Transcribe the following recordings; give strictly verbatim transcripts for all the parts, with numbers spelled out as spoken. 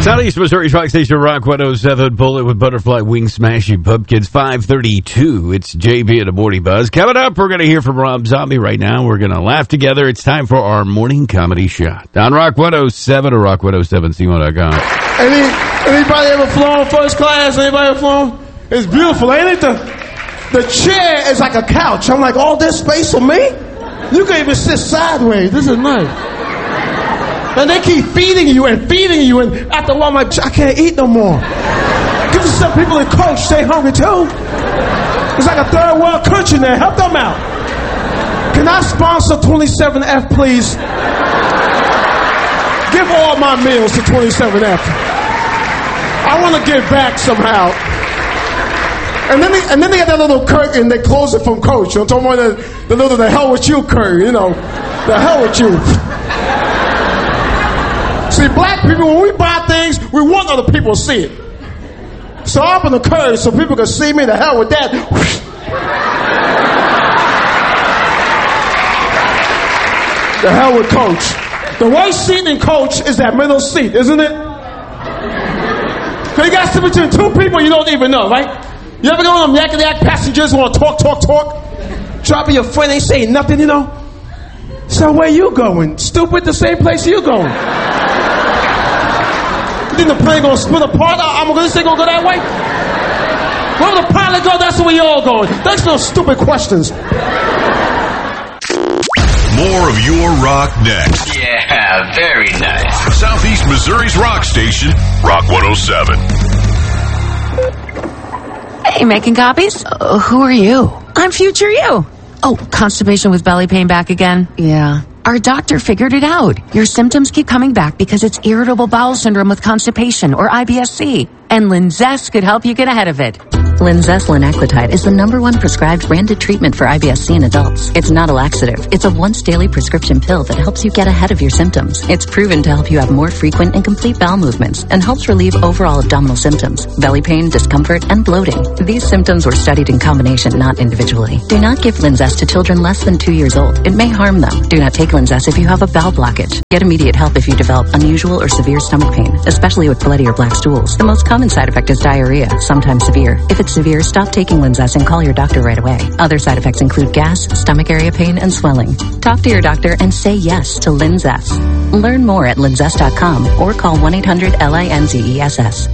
Southeast Missouri's Rock Station, Rock one oh seven. Bullet with Butterfly Wing Smashing Pumpkins, five thirty-two. It's J B and the Morning Buzz. Coming up, we're going to hear from Rob Zombie right now. We're going to laugh together. It's time for our morning comedy shot. On Rock one oh seven or Rock one oh seven C one dot com. Any, anybody ever flown first class? Anybody ever flown? It's beautiful, ain't it? The, the chair is like a couch. I'm like, all this space for me? You can even sit sideways. This is nice. And they keep feeding you and feeding you, and after a while, I'm like, I can't eat no more. Because some people in coach stay hungry too. It's like a third world country there. Help them out. Can I sponsor twenty-seven F, please? Give all my meals to twenty-seven F. I want to give back somehow. And then, they, and then they got that little curtain, they close it from coach. I'm talking about the, the little, the hell with you curtain, you know. The hell with you. See, black people, when we buy things, we want other people to see it. So I open the curtain so people can see me. The hell with that. The hell with coach. The worst seat in coach is that middle seat, isn't it? Because you got to sit between two people you don't even know, right? You ever go on them yak-a-yak passengers who want to talk, talk, talk? Try to be your friend, ain't saying nothing, you know? So where you going? Stupid, the same place you going. You think the plane gonna split apart? I'm gonna say gonna go that way? Where the pilot go, that's where we all going. That's no stupid questions. More of your rock next. Yeah, very nice. Southeast Missouri's rock station, Rock one oh seven. Hey, making copies? Uh, who are you? I'm future you. Oh, constipation with belly pain back again? Yeah. Our doctor figured it out. Your symptoms keep coming back because it's irritable bowel syndrome with constipation, or I B S C. And Linzess could help you get ahead of it. Linzess linaclotide is the number one prescribed branded treatment for I B S C in adults. It's not a laxative. It's a once daily prescription pill that helps you get ahead of your symptoms. It's proven to help you have more frequent and complete bowel movements and helps relieve overall abdominal symptoms, belly pain, discomfort, and bloating. These symptoms were studied in combination, not individually. Do not give Linzess to children less than two years old. It may harm them. Do not take Linzess if you have a bowel blockage. Get immediate help if you develop unusual or severe stomach pain, especially with bloody or black stools. The most common side effect is diarrhea, sometimes severe. If it's severe, stop taking Linzess and call your doctor right away. Other side effects include gas, stomach area pain, and swelling. Talk to your doctor and say yes to Linzess. Learn more at linzess dot com or call one eight hundred L I N Z E S S.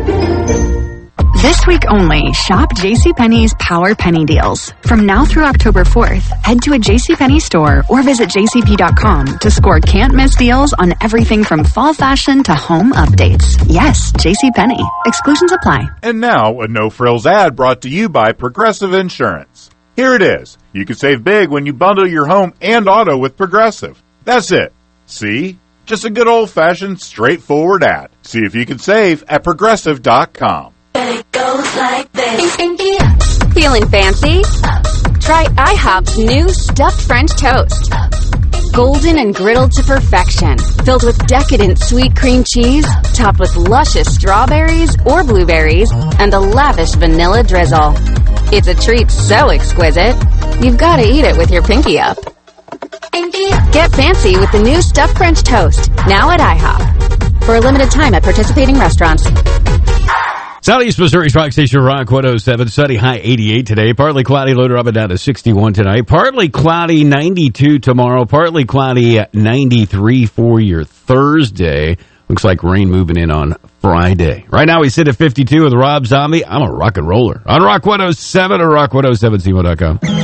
This week only, shop JCPenney's Power Penny Deals. From now through October fourth, head to a JCPenney store or visit J C P dot com to score can't-miss deals on everything from fall fashion to home updates. Yes, JCPenney. Exclusions apply. And now, a no-frills ad brought to you by Progressive Insurance. Here it is. You can save big when you bundle your home and auto with Progressive. That's it. See? Just a good old-fashioned, straightforward ad. See if you can save at Progressive dot com. It goes like this. Feeling fancy? Try IHOP's new stuffed French toast. Golden and griddled to perfection. Filled with decadent sweet cream cheese, topped with luscious strawberries or blueberries, and a lavish vanilla drizzle. It's a treat so exquisite, you've got to eat it with your pinky up. Get fancy with the new stuffed French toast, now at IHOP. For a limited time at participating restaurants. Southeast Missouri's Rock Station, Rock one oh seven. Sunny, high eighty-eight today. Partly cloudy, low to up and down to sixty-one tonight. Partly cloudy, ninety-two tomorrow. Partly cloudy, ninety-three for your Thursday. Looks like rain moving in on Friday. Right now we sit at fifty-two with Rob Zombie. I'm a rock and roller. On Rock one oh seven or Rock one oh seven C one dot com. When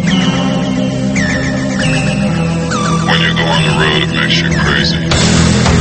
you go on the road, it makes you crazy.